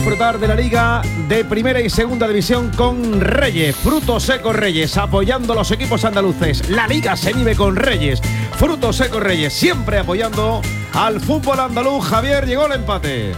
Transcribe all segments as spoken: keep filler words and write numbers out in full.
Disfrutar de la Liga de Primera y Segunda División con Reyes, Frutos Secos Reyes, apoyando a los equipos andaluces. La Liga se vive con Reyes, Frutos Secos Reyes, siempre apoyando al fútbol andaluz. Javier, llegó el empate.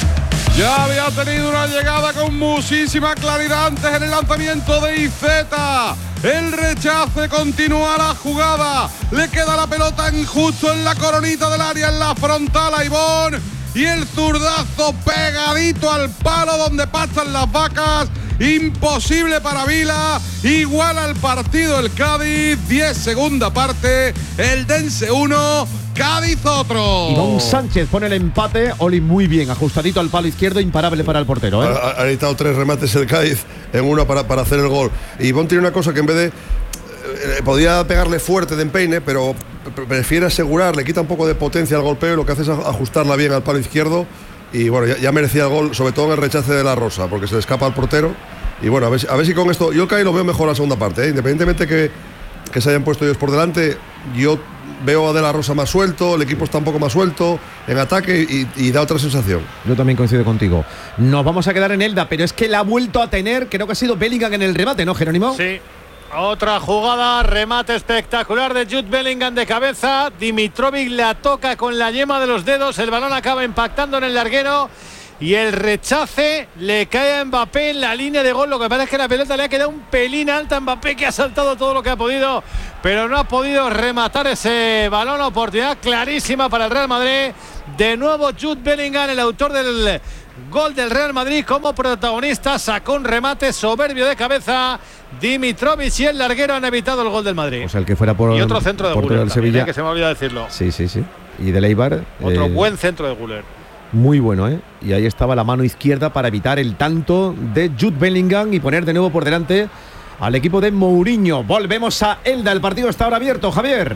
Ya había tenido una llegada con muchísima claridad antes en el lanzamiento de Iceta. El rechace, continúa la jugada. Le queda la pelota en justo en la coronita del área, en la frontal a Ivón. Y el zurdazo pegadito al palo donde pasan las vacas. Imposible para Vila. Igual al partido el Cádiz. diez segunda parte. El Dense uno. Cádiz otro. Ivón Sánchez pone el empate. Oli muy bien, ajustadito al palo izquierdo, imparable para el portero, ¿eh? Ha, ha necesitado tres remates el Cádiz en uno para, para hacer el gol. Ivón tiene una cosa que en vez de eh, podía pegarle fuerte de empeine, pero prefiere asegurar, le quita un poco de potencia al golpeo y lo que hace es ajustarla bien al palo izquierdo. Y bueno, ya, ya merecía el gol, sobre todo en el rechace de la Rosa, porque se le escapa al portero. Y bueno, a ver, a ver si con esto. Yo el Cádiz lo veo mejor en la segunda parte, ¿eh? Independientemente que, que se hayan puesto ellos por delante, yo veo a De La Rosa más suelto, el equipo está un poco más suelto en ataque y, y da otra sensación. Yo también coincido contigo. Nos vamos a quedar en Elda, pero es que la ha vuelto a tener, creo que ha sido Bellingham en el remate, ¿no, Jerónimo? Sí. Otra jugada, remate espectacular de Jude Bellingham de cabeza. Dimitrovic la toca con la yema de los dedos, el balón acaba impactando en el larguero. Y el rechace le cae a Mbappé en la línea de gol. Lo que pasa es que la pelota le ha quedado un pelín alta a Mbappé, que ha saltado todo lo que ha podido, pero no ha podido rematar ese balón. Oportunidad clarísima para el Real Madrid. De nuevo Jude Bellingham, el autor del gol del Real Madrid, como protagonista. Sacó un remate soberbio de cabeza. Dimitrovic y el larguero han evitado el gol del Madrid. O sea, el que fuera por y otro centro de Güler del Sevilla, que se me olvidó decirlo. Sí, sí, sí. Y de Eibar. Otro eh, buen centro de Güler. Muy bueno, ¿eh? Y ahí estaba la mano izquierda para evitar el tanto de Jude Bellingham y poner de nuevo por delante al equipo de Mourinho. Volvemos a Elda, el partido está ahora abierto, Javier.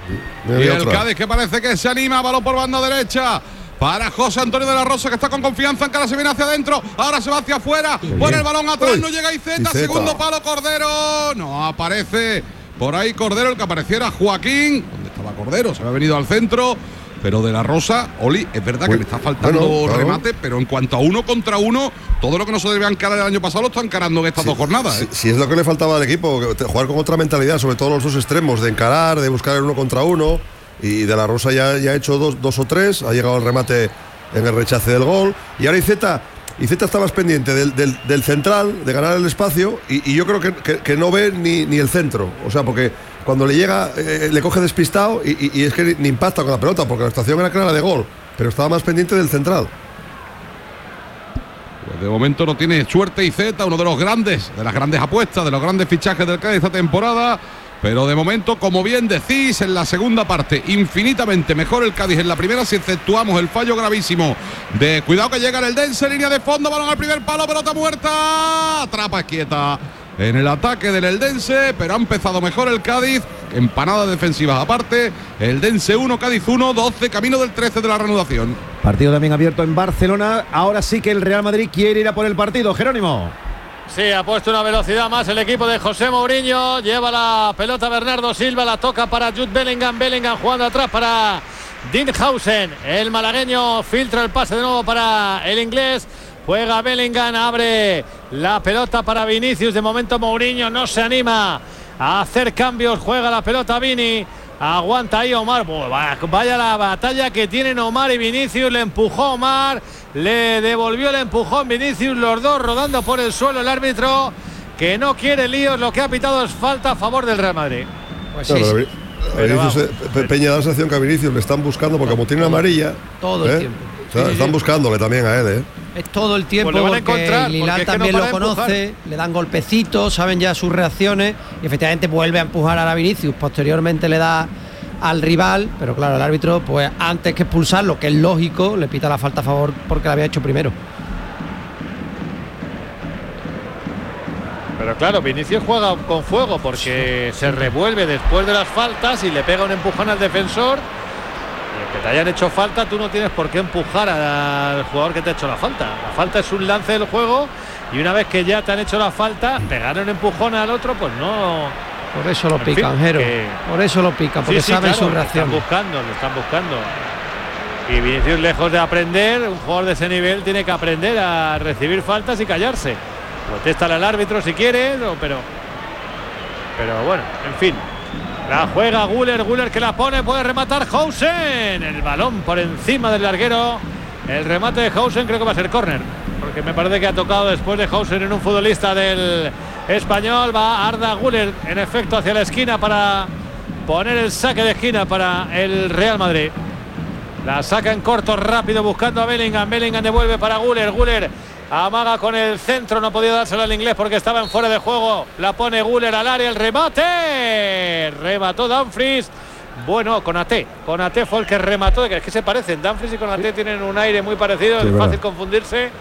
Y el Cádiz que parece que se anima, balón por banda derecha para José Antonio de la Rosa, que está con confianza, en cara se viene hacia adentro, ahora se va hacia afuera, pone el balón atrás, Uy, no llega Iceta, segundo palo Cordero, no aparece por ahí Cordero, el que apareciera Joaquín, ¿dónde estaba Cordero? Se había venido al centro. Pero De La Rosa, Oli, es verdad que pues, le está faltando bueno, claro. remate, pero en cuanto a uno contra uno, todo lo que no se debía encarar el año pasado lo está encarando en estas sí, dos jornadas. Sí, ¿eh? sí, es lo que le faltaba al equipo, jugar con otra mentalidad, sobre todo los dos extremos, de encarar, de buscar el uno contra uno. Y De La Rosa ya, ya ha hecho dos, dos o tres, ha llegado el remate en el rechace del gol. Y ahora Iceta, Iceta está más pendiente del, del, del central, de ganar el espacio, y, y yo creo que, que, que no ve ni, ni el centro. O sea, porque cuando le llega, eh, le coge despistado y, y, y es que ni impacta con la pelota, porque la situación era clara de gol, pero estaba más pendiente del central. Pues de momento no tiene suerte Iceta, uno de los grandes, de las grandes apuestas, de los grandes fichajes del Cádiz esta temporada. Pero de momento, como bien decís, en la segunda parte, infinitamente mejor el Cádiz en la primera, si exceptuamos el fallo gravísimo de cuidado que llega en el Dense, línea de fondo, balón al primer palo, pelota muerta, atrapa quieta en el ataque del Eldense, pero ha empezado mejor el Cádiz, empanadas defensivas aparte, el Dense uno, Cádiz uno, doce, camino del trece de la reanudación. Partido también abierto en Barcelona, ahora sí que el Real Madrid quiere ir a por el partido, Jerónimo. Sí, ha puesto una velocidad más el equipo de José Mourinho. Lleva la pelota Bernardo Silva, la toca para Jude Bellingham. Bellingham jugando atrás para Dinhausen. El malagueño filtra el pase de nuevo para el inglés. Juega Bellingham, abre la pelota para Vinicius. De momento Mourinho no se anima a hacer cambios. Juega la pelota Vini. Aguanta ahí Omar. Vaya la batalla que tienen Omar y Vinicius. Le empujó Omar. Le devolvió el empujón Vinicius, los dos rodando por el suelo. El árbitro, que no quiere líos, lo que ha pitado es falta a favor del Real Madrid. Pues sí, claro, sí. Pero Vinicius, Pe Peña da la sensación que a Vinicius le están buscando, porque como tiene una amarilla, todo el ¿eh? tiempo. O sea, sí, están sí. buscándole también a él, ¿eh? Es todo el tiempo, pues porque encontrar, Lilal porque también es que no lo conoce, empujar. Le dan golpecitos, saben ya sus reacciones y efectivamente vuelve a empujar a la Vinicius. Posteriormente le da al rival, pero claro, el árbitro, pues antes que expulsarlo, que es lógico, le pita la falta a favor porque la había hecho primero. Pero claro, Vinicius juega con fuego porque se revuelve después de las faltas y le pega un empujón al defensor. Y aunque te hayan hecho falta, tú no tienes por qué empujar al jugador que te ha hecho la falta. La falta es un lance del juego y una vez que ya te han hecho la falta, pegar un empujón al otro, pues no. Por eso lo pican, Jero. Por eso lo pican, porque sí, sí, saben claro, su reacción. Lo están buscando, lo están buscando. Y Vinicius, lejos de aprender, un jugador de ese nivel tiene que aprender a recibir faltas y callarse. Protesta al árbitro si quiere, no, pero pero bueno, en fin. La juega Güler, Güler que la pone, puede rematar Hausen. El balón por encima del larguero. El remate de Hausen creo que va a ser córner, porque me parece que ha tocado después de Hausen en un futbolista del Español. Va Arda Güler en efecto hacia la esquina para poner el saque de esquina para el Real Madrid. La saca en corto, rápido, buscando a Bellingham. Bellingham devuelve para Güler. Güler amaga con el centro, no podía dársela al inglés porque estaba en fuera de juego. La pone Güler al área, el remate. Remató Dumfries. Bueno, Konaté. Konaté fue el que remató. Es que se parecen. Dumfries y Konaté tienen un aire muy parecido. Sí, es fácil confundirse.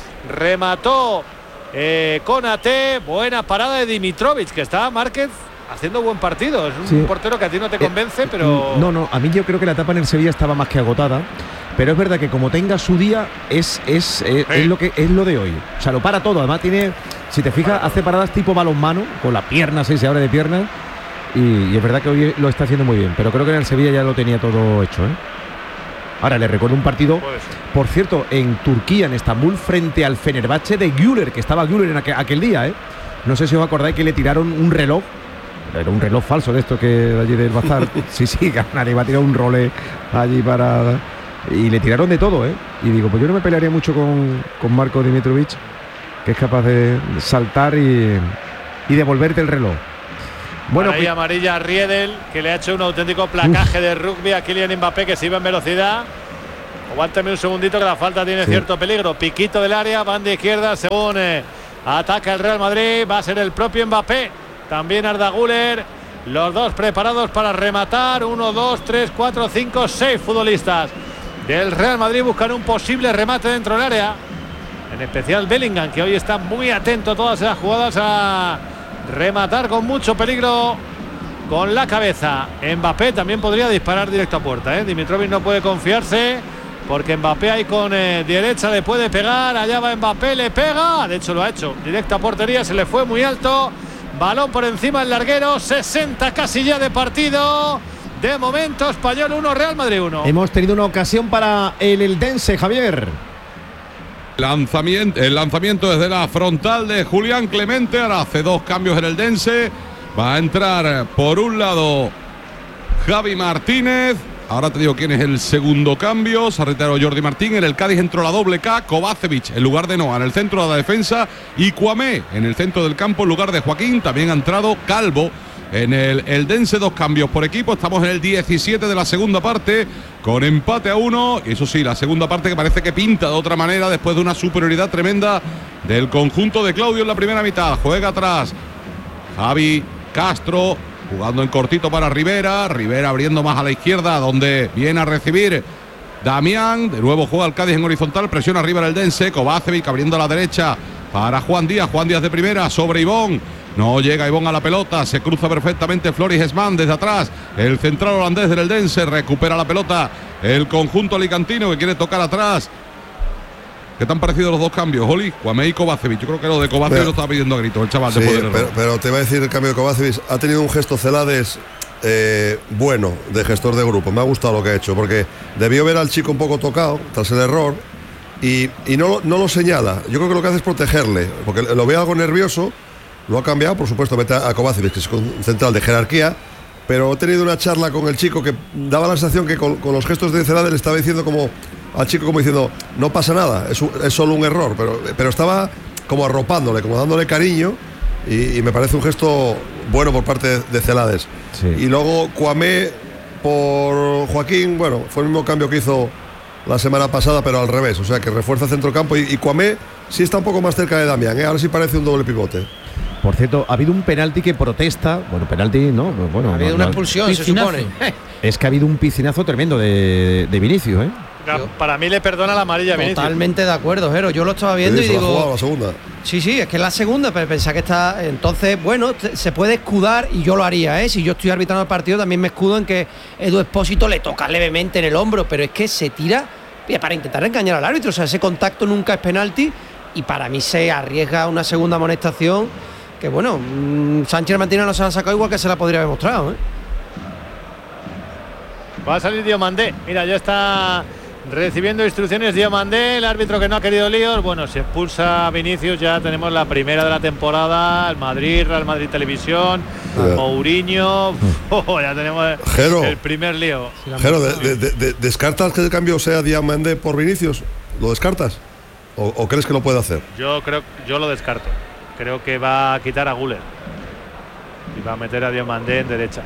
Remató eh, Konaté. Buena parada de Dimitrovic, que está Márquez haciendo buen partido. Es un sí. portero que a ti no te convence, eh, pero... No, no, a mí yo creo que la etapa en el Sevilla estaba más que agotada. Pero es verdad que como tenga su día, es, es, es, sí. es, lo, que, es lo de hoy. O sea, lo para todo. Además tiene, si te fijas, hace paradas tipo balonmano, con la pierna, sí, se abre de pierna. Y, y es verdad que hoy lo está haciendo muy bien. Pero creo que en el Sevilla ya lo tenía todo hecho, ¿eh? Ahora, le recuerdo un partido, por cierto, en Turquía, en Estambul, frente al Fenerbahce de Güler, que estaba Güler en aquel, aquel día, ¿eh? No sé si os acordáis que le tiraron un reloj. Era un reloj falso de esto que de allí del bazar. Sí, sí, que nadie iba a tirar un rolé allí para... Y le tiraron de todo, ¿eh? Y digo, pues yo no me pelearía mucho con, con Marko Dimitrovic, que es capaz de saltar y, y devolverte el reloj. Bueno, ahí amarilla a Riedel, que le ha hecho un auténtico placaje uf. de rugby a Kylian Mbappé, que se iba en velocidad. Aguántame un segundito que la falta tiene sí. cierto peligro. Piquito del área, banda izquierda, según eh, ataca el Real Madrid. Va a ser el propio Mbappé. También Arda Güler. Los dos preparados para rematar. Uno, dos, tres, cuatro, cinco, seis futbolistas del Real Madrid buscan un posible remate dentro del área. En especial Bellingham, que hoy está muy atento a todas esas jugadas a rematar con mucho peligro con la cabeza. Mbappé también podría disparar directo a puerta, ¿eh? Dimitrovic no puede confiarse, porque Mbappé ahí con eh, derecha le puede pegar. Allá va Mbappé, le pega. De hecho lo ha hecho. Directo a portería, se le fue muy alto. Balón por encima del larguero. sesenta casi ya de partido. De momento, Español uno, Real Madrid uno. Hemos tenido una ocasión para el Eldense, Javier. Lanzamiento, el lanzamiento desde la frontal de Julián Clemente. Ahora hace dos cambios en el Eldense. Va a entrar por un lado Javi Martínez. Ahora te digo quién es el segundo cambio. Se ha retirado Jordi Martín. En el Cádiz entró la doble K. Kovacevic en lugar de Noah en el centro de la defensa. Y Cuamé en el centro del campo en lugar de Joaquín. También ha entrado Calvo en el Eldense. Dos cambios por equipo. Estamos en el diecisiete de la segunda parte, con empate a uno. Y eso sí, la segunda parte que parece que pinta de otra manera después de una superioridad tremenda del conjunto de Claudio en la primera mitad. Juega atrás Javi Castro, jugando en cortito para Rivera. Rivera abriendo más a la izquierda, donde viene a recibir Damián. De nuevo juega el Cádiz en horizontal. Presiona arriba el Eldense. Kovacevic abriendo a la derecha para Juan Díaz. Juan Díaz de primera sobre Ivón. No llega Ivón a la pelota. Se cruza perfectamente Floris Esman desde atrás. El central holandés del Eldense recupera la pelota. El conjunto alicantino que quiere tocar atrás. ¿Qué te han parecido los dos cambios, Oli? Cuamé y Kovacevic. Yo creo que lo de Kovacevic pero, lo estaba pidiendo a gritos el chaval. Sí, de poder pero, pero te iba a decir el cambio de Kovacevic. Ha tenido un gesto Celades eh, bueno de gestor de grupo. Me ha gustado lo que ha hecho, porque debió ver al chico un poco tocado tras el error y, y no, no lo señala. Yo creo que lo que hace es protegerle, porque lo ve algo nervioso. Lo ha cambiado, por supuesto, mete a Kovacevic, que es un central de jerarquía. Pero he tenido una charla con el chico que daba la sensación que con, con los gestos de Celades le estaba diciendo como al chico como diciendo, no pasa nada, es, un, es solo un error, pero, pero estaba como arropándole, como dándole cariño, y, y me parece un gesto bueno por parte de Celades. Sí. Y luego Cuamé por Joaquín, bueno, fue el mismo cambio que hizo la semana pasada, pero al revés, o sea que refuerza centrocampo, y, y Cuamé sí está un poco más cerca de Damián, ¿eh? Ahora sí parece un doble pivote. Por cierto, ha habido un penalti que protesta. Bueno, penalti, no, bueno. Ha habido no, una no, expulsión, piscinazo. Se supone. Es que ha habido un piscinazo tremendo de, de Vinicius, ¿eh? Yo, para mí le perdona la amarilla a Vinicius. Totalmente de acuerdo, Jero. Yo lo estaba viendo y digo. La, la segunda. Sí, sí, es que es la segunda, pero pensaba que está. Entonces, bueno, se puede escudar y yo lo haría, ¿eh? Si yo estoy arbitrando el partido, también me escudo en que Edu Expósito le toca levemente en el hombro, pero es que se tira para intentar engañar al árbitro. O sea, ese contacto nunca es penalti y para mí se arriesga una segunda amonestación. Que bueno, Sánchez Martínez no se la ha sacado igual que se la podría haber mostrado, ¿eh? Va a salir Diomandé. Mira, ya está recibiendo instrucciones Diomandé, el árbitro que no ha querido líos. Bueno, se expulsa a Vinicius, ya tenemos la primera de la temporada, el Madrid, Real Madrid Televisión, yeah. Mourinho, oh, ya tenemos Jero, el primer lío. Jero, de, de, de, ¿descartas que el cambio sea Diomandé por Vinicius? ¿Lo descartas? ¿O, ¿O crees que lo puede hacer? Yo creo, yo lo descarto. Creo que va a quitar a Güler y va a meter a Diomandé en derecha.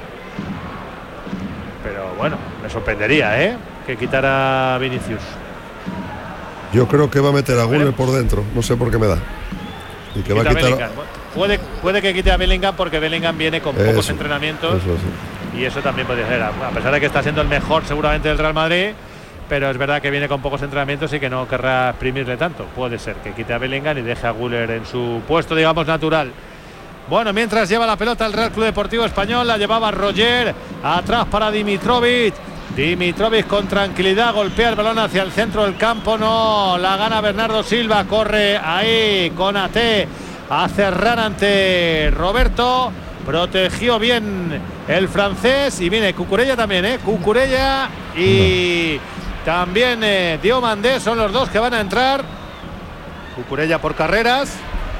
Pero bueno, me sorprendería, ¿eh? Que quitara a Vinicius. Yo creo que va a meter a Güler por dentro, no sé por qué me da. Y que va a quitar a... puede, puede que quite a Bellingham porque Bellingham viene con pocos eso, entrenamientos eso, sí. Y eso también puede ser, a pesar de que está siendo el mejor seguramente del Real Madrid, pero es verdad que viene con pocos entrenamientos y que no querrá exprimirle tanto. Puede ser que quite a Bellingham y deje a Güler en su puesto, digamos, natural. Bueno, mientras lleva la pelota el Real Club Deportivo Español, la llevaba Roger, atrás para Dimitrovic. Dimitrovic con tranquilidad golpea el balón hacia el centro del campo, no la gana Bernardo Silva, corre ahí con A T a cerrar ante Roberto, protegió bien el francés y viene Cucurella también, ¿eh? Cucurella y también eh, Diomandé son los dos que van a entrar. Cucurella por carreras.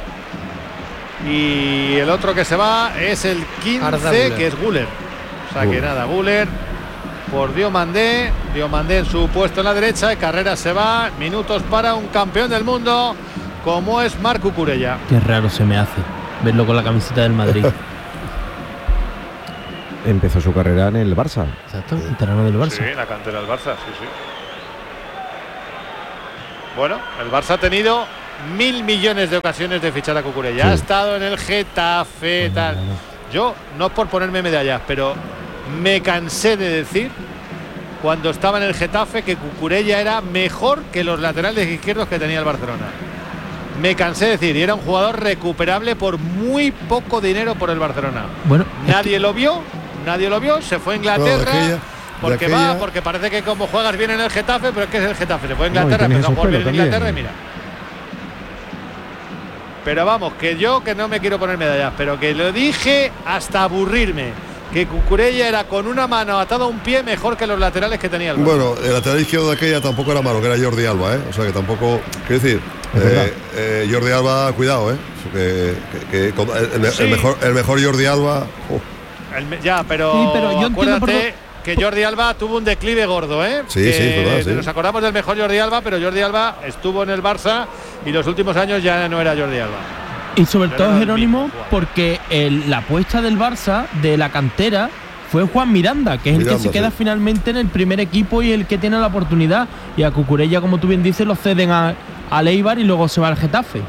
Y el otro que se va es el quince, que es Güler. O sea que nada, Güler por Diomandé. Diomandé en su puesto en la derecha. Y Carreras se va. Minutos para un campeón del mundo como es Marc Cucurella. Qué raro se me hace verlo con la camiseta del Madrid. Empezó su carrera en el Barça. Exacto, el terreno del Barça. Sí, la cantera del Barça, sí, sí. Bueno, el Barça ha tenido mil millones de ocasiones de fichar a Cucurella. Sí. Ha estado en el Getafe, tal. Yo, no es por ponerme medallas, pero me cansé de decir cuando estaba en el Getafe que Cucurella era mejor que los laterales izquierdos que tenía el Barcelona. Me cansé de decir, y era un jugador recuperable por muy poco dinero por el Barcelona. Bueno, nadie es que... lo vio, nadie lo vio, se fue a Inglaterra. No, aquella, porque aquella... va, porque parece que como juegas bien en el Getafe, pero es que es el Getafe, se fue a Inglaterra, no, empezó a jugar bien en Inglaterra y mira. Pero vamos, que yo que no me quiero poner medallas, pero que lo dije hasta aburrirme, que Cucurella era con una mano atada a un pie mejor que los laterales que tenía el Barça. Bueno, el lateral izquierdo de aquella tampoco era malo, que era Jordi Alba, ¿eh? O sea que tampoco, quiero decir, eh, eh, Jordi Alba, cuidado, ¿eh? Que, que, que el, el, sí. el, mejor, el mejor Jordi Alba... Uh. El, ya, pero, sí, pero yo acuérdate que Jordi Alba tuvo un declive gordo, ¿eh? Sí, que sí, es verdad, sí. Nos acordamos del mejor Jordi Alba, pero Jordi Alba estuvo en el Barça y los últimos años ya no era Jordi Alba. Y sobre todo, Jerónimo, porque el, la apuesta del Barça, de la cantera, fue Juan Miranda, que es Miranda, el que se queda sí. finalmente en el primer equipo y el que tiene la oportunidad. Y a Cucurella, como tú bien dices, lo ceden a, a Eibar y luego se va al Getafe.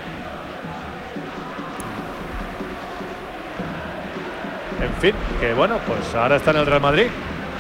En fin, que bueno, pues ahora está en el Real Madrid.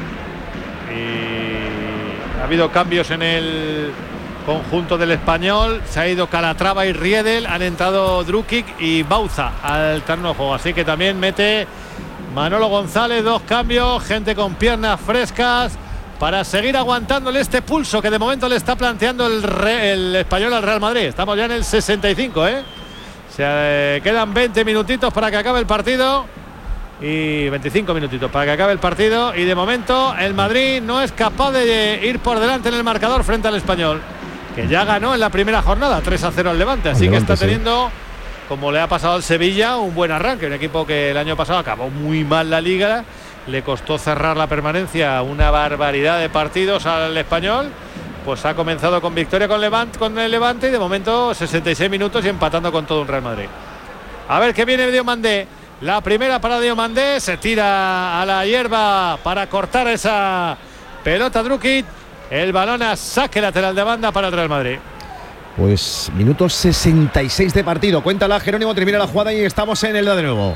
Y ha habido cambios en el conjunto del Español, se ha ido Calatrava y Riedel, han entrado Drukic y Bauza al terreno de juego, así que también mete Manolo González, dos cambios, gente con piernas frescas para seguir aguantándole este pulso que de momento le está planteando el, re, el Español al Real Madrid. Estamos ya en el sesenta y cinco, ¿eh? Se eh, quedan veinte minutitos para que acabe el partido y veinticinco minutitos para que acabe el partido y de momento el Madrid no es capaz de ir por delante en el marcador frente al Español, que ya ganó en la primera jornada tres a cero al Levante, así Levante, que está teniendo, sí. como le ha pasado al Sevilla, un buen arranque, un equipo que el año pasado acabó muy mal la liga, le costó cerrar la permanencia, una barbaridad de partidos al Español, pues ha comenzado con victoria con, Levante, con el Levante y de momento sesenta y seis minutos y empatando con todo un Real Madrid. A ver qué viene Diomandé, la primera para Diomandé, se tira a la hierba para cortar esa pelota Drukic. El balón a saque lateral de banda para el Real Madrid. Pues minuto sesenta y seis de partido. Cuéntala, Jerónimo, termina la jugada y estamos en el de nuevo.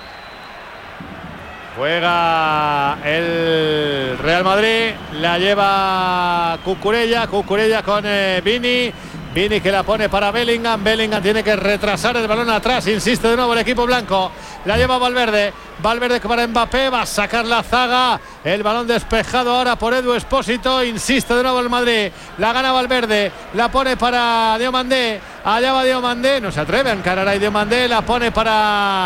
Juega el Real Madrid, la lleva Cucurella, Cucurella con eh, Vini. Vini que la pone para Bellingham. Bellingham tiene que retrasar el balón atrás. Insiste de nuevo el equipo blanco. La lleva Valverde. Valverde para Mbappé. Va a sacar la zaga. El balón despejado ahora por Edu Expósito. Insiste de nuevo el Madrid. La gana Valverde. La pone para Diomandé. Allá va Diomandé. No se atreve a encarar a Diomandé. La pone para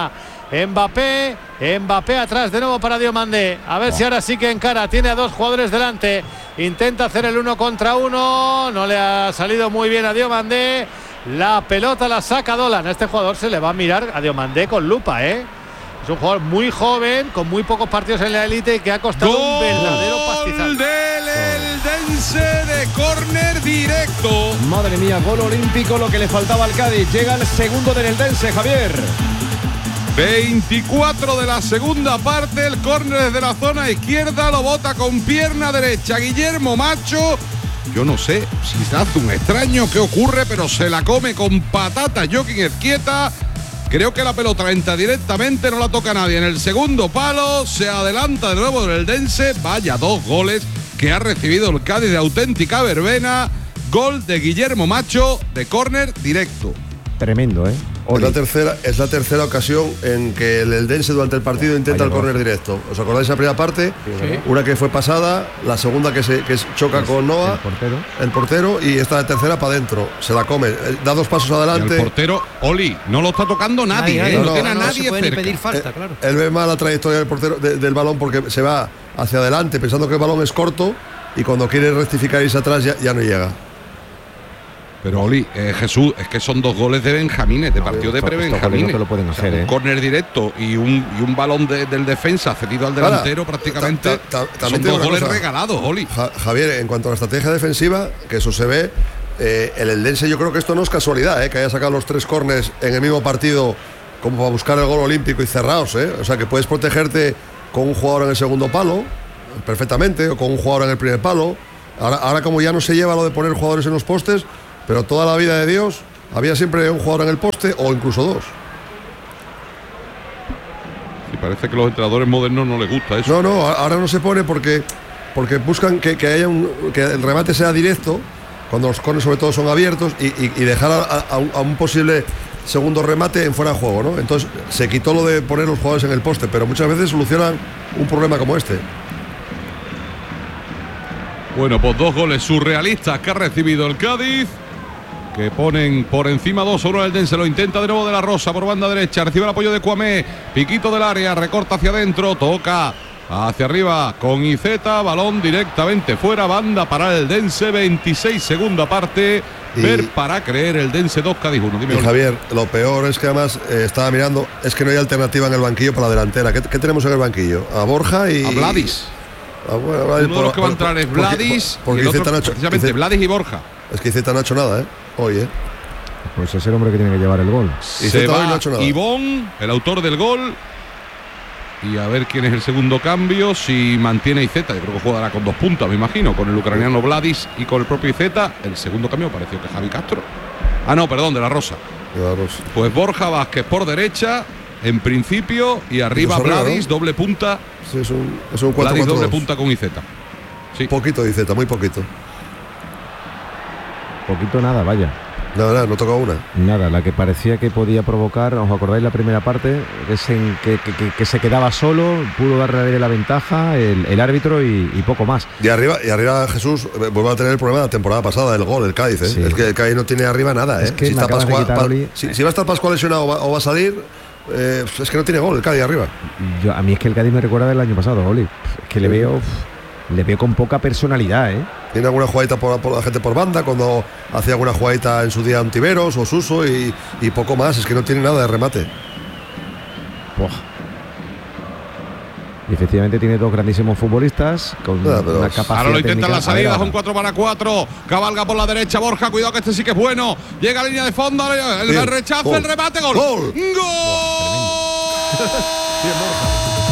Mbappé, Mbappé atrás de nuevo para Diomandé. A ver oh. si ahora sí que encara. Tiene a dos jugadores delante. Intenta hacer el uno contra uno. No le ha salido muy bien a Diomandé. La pelota la saca Dolan. A este jugador se le va a mirar a Diomandé con lupa, ¿eh? Es un jugador muy joven, con muy pocos partidos en la élite y que ha costado ¡Gol un verdadero pastizal! Del Eldense de córner directo. Madre mía, gol olímpico, lo que le faltaba al Cádiz. Llega el segundo del Eldense, Javier. veinticuatro de la segunda parte, el córner desde la zona izquierda, lo bota con pierna derecha Guillermo Macho. Yo no sé si se hace un extraño, qué ocurre, pero se la come con patata Joaquín Ezquieta. Creo que la pelota entra directamente, no la toca nadie. En el segundo palo se adelanta de nuevo el Eldense. Vaya dos goles que ha recibido el Cádiz de auténtica verbena. Gol de Guillermo Macho de córner directo. Tremendo, ¿eh? Es la, tercera, es la tercera ocasión en que el Eldense durante el partido intenta Vaya el córner directo. ¿Os acordáis de esa primera parte? Sí. Una que fue pasada, la segunda que se que choca con Noah, el portero. el portero, y esta tercera para adentro. Se la come, da dos pasos adelante. Y el portero, Oli, no lo está tocando nadie, nadie ¿eh? no, no, tiene a no, nadie se puede cerca. Ni pedir falta, eh, claro. Él ve mal la trayectoria del portero de, del balón porque se va hacia adelante pensando que el balón es corto y cuando quiere rectificar irse atrás ya, ya no llega. Pero Oli, eh, Jesús, es que son dos goles de Benjamines, de partido de pre-Benjamines. No lo pueden hacer, o sea, ¿eh? Un córner directo y un, y un balón de, del defensa cedido al delantero Ahora, prácticamente. Ta, ta, ta, son dos goles cosa. regalados, Oli. Ja, Javier, en cuanto a la estrategia defensiva, que eso se ve, eh, el Eldense, yo creo que esto no es casualidad, eh, que haya sacado los tres córners en el mismo partido como para buscar el gol olímpico y cerrados, eh. O sea, que puedes protegerte con un jugador en el segundo palo, perfectamente, o con un jugador en el primer palo. Ahora, ahora como ya no se lleva lo de poner jugadores en los postes, pero toda la vida de Dios había siempre un jugador en el poste o incluso dos. Y parece que a los entrenadores modernos no les gusta eso. No, no, ahora no se pone porque, porque buscan que, que, haya un, que el remate sea directo, cuando los corners sobre todo son abiertos, y, y, y dejar a, a, un, a un posible segundo remate en fuera de juego, ¿no? Entonces se quitó lo de poner los jugadores en el poste, pero muchas veces solucionan un problema como este. Bueno, pues dos goles surrealistas que ha recibido el Cádiz, que ponen por encima dos a uno el Eldense. Lo intenta de nuevo de la Rosa por banda derecha, recibe el apoyo de Cuamé, piquito del área, recorta hacia adentro, toca hacia arriba con Iceta, balón directamente fuera, banda para el Eldense, veintiséis segunda parte, y ver para creer, el Eldense dos, Cádiz uno. Dime, y Javier, lo peor es que además eh, estaba mirando, es que no hay alternativa en el banquillo para la delantera. ¿Qué, qué tenemos en el banquillo? A Borja y... A Vladis. Ah, bueno, Vladis Uno de los que va a entrar es Vladis, porque, porque y el otro, no ha hecho, precisamente Iceta, Vladis y Borja. Es que Iceta no ha hecho nada, ¿eh? Hoy, ¿eh? Pues es el hombre que tiene que llevar el gol. Se va no ha hecho nada. Ivón, el autor del gol. Y a ver quién es el segundo cambio, si mantiene Iceta. Yo creo que jugará con dos puntas, me imagino, con el ucraniano Vladis y con el propio Iceta. El segundo cambio pareció que Javi Castro. Ah, no, perdón, de la Rosa. De la Rosa. Pues Borja Vázquez por derecha, en principio, y arriba Vladis, ¿no? Doble punta. Sí, es un, es un cuatro, Vladis cuatro, doble dos. punta con Iceta. Sí. Poquito de Iceta, muy poquito. Poquito nada, vaya. No, no, no tocó una. Nada, la que parecía que podía provocar, ¿os acordáis la primera parte? Es en que, que, que, que se quedaba solo, pudo darle la ventaja el, el árbitro y, y poco más. Y arriba, y arriba Jesús vuelve a tener el problema de la temporada pasada, el gol, el Cádiz, ¿eh? Sí. Es que el Cádiz no tiene arriba nada, ¿eh? Es que si, está Pascual, quitar, pa, si, si va a estar Pascual lesionado o va, o va a salir, eh, es que no tiene gol el Cádiz arriba. Yo, a mí es que el Cádiz me recuerda del año pasado, Oli. Es que le veo... Le veo con poca personalidad, ¿eh? Tiene alguna jugadita por, por la gente por banda, cuando hacía alguna jugadita en su día Antiveros o Suso y, y poco más, es que no tiene nada de remate. Buah. Y efectivamente tiene dos grandísimos futbolistas con ah, una capacidad. Ahora lo intentan las salidas, ver, son cuatro para cuatro. Cabalga por la derecha Borja, cuidado que este sí que es bueno. Llega a línea de fondo, el, el rechazo, gol. El remate, gol. ¡Gol! ¡Gol!